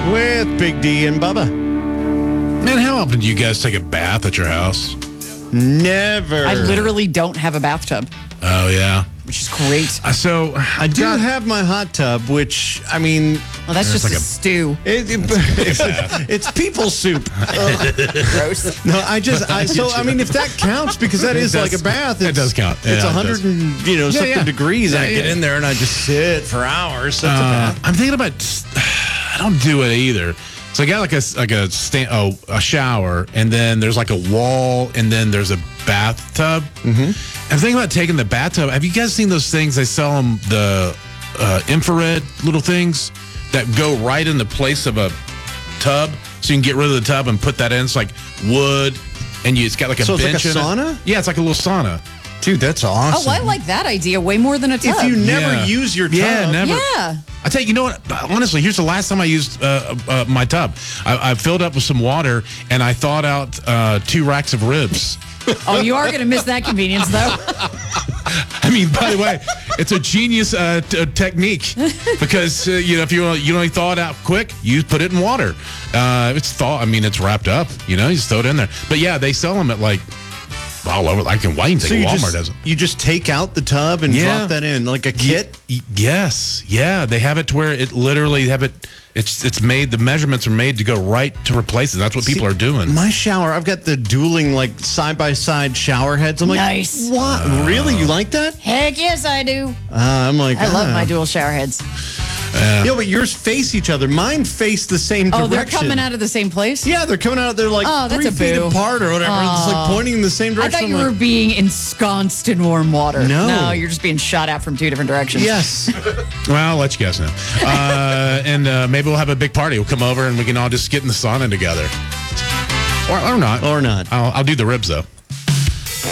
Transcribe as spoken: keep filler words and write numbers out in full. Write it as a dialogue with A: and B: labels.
A: with Big D and Bubba.
B: Man, how often do you guys take a bath at your house?
A: Never.
C: I literally don't have a bathtub,
B: Oh, yeah.
C: which is great.
B: Uh, so
A: I do have my hot tub, which, I mean,
C: Well, that's just
B: like
C: a
B: a-
C: stew.
A: it, it- it's, it's people soup.
C: Gross.
A: No, I just, I so, I mean, if that counts, because that is
B: does-
A: like a bath.
B: it
A: It's,
B: does count.
A: It's
B: Yeah,
A: one
B: it
A: hundred
B: does.
A: and, you know, something
B: yeah.
A: degrees, and
B: Yeah,
A: I get
B: yeah.
A: in there and I just sit for hours. That's a
B: Uh,
A: bath.
B: I'm thinking about. I don't do it either. So I got like a like a stand, oh, a shower, and then there's like a wall, and then there's a bathtub. Mm-hmm. I'm thinking about taking the bathtub. Have you guys seen those things? They sell them the uh, infrared little things that go right in the place of a tub, so you can get rid of the tub and put that in. It's like wood, and you it's got like a
A: So it's like
B: bench
A: a
B: in it.
A: sauna?
B: Yeah, it's like a little sauna.
A: Dude, that's awesome.
C: Oh, I like that idea way more than a tub.
A: If you never
B: Yeah.
A: use your tub.
B: Yeah, never.
C: Yeah.
B: I tell you, you know what? Honestly, here's the last time I used uh, uh, my tub. I, I filled up with some water and I thawed out uh, two racks of ribs.
C: Oh, you are going to miss that convenience, though.
B: I mean, by the way, it's a genius uh, t- technique because uh, you know if you you only thaw it out quick, you put it in water. Uh, it's thaw. I mean, it's wrapped up. You know, you just throw it in there. But yeah, they sell them at like all over. Like in Wayne,
A: So you
B: Walmart
A: just,
B: doesn't.
A: you just take out the tub and
B: Yeah.
A: drop that in like a kit?
B: Y- Yes, yeah, they have it to where it literally have it. It's it's made. The measurements are made to go right to replace it. That's what people
A: See,
B: are doing.
A: My shower, I've got the dueling like side by side shower heads. I'm like,
C: Nice.
A: What? really? You like that?
C: Heck yes, I do.
A: Uh, I'm like,
C: I love
A: ah.
C: my dual shower heads.
A: Yeah, but yours face each other. Mine face the same
C: Oh,
A: direction.
C: they're coming out of the same place?
A: Yeah, they're coming out. They're like
C: Oh, that's
A: three
C: a
A: feet
C: boo.
A: apart or whatever. It's like pointing in the same
C: I
A: direction.
C: thought you
A: I'm
C: were
A: like,
C: being ensconced in warm water.
A: No.
C: No, you're just being shot at from two different directions.
A: yes.
B: Well, I'll let you guys know. Uh, and uh, maybe we'll have a big party. We'll come over and we can all just get in the sauna together. Or, or not.
A: Or not.
B: I'll, I'll do the ribs, though.